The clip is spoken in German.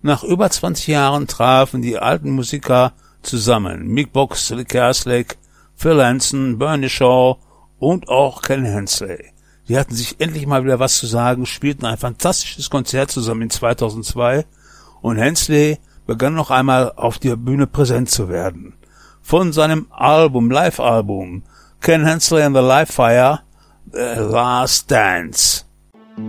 Nach über 20 Jahren trafen die alten Musiker zusammen. Mick Box, Lee Kerslake, Phil Anson, Bernie Shaw und auch Ken Hensley. Die hatten sich endlich mal wieder was zu sagen, spielten ein fantastisches Konzert zusammen in 2002 und Hensley begann noch einmal auf der Bühne präsent zu werden. Von seinem Live-Album Ken Hensley and the Live Fire, The Last Dance.